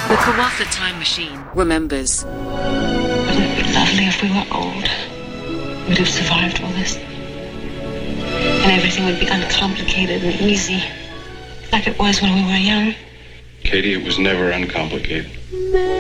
The Kawatha Time Machine remembers. Wouldn't it be lovely if we were old? We'd have survived all this. And everything would be uncomplicated and easy. Like it was when we were young. Katie, it was never uncomplicated.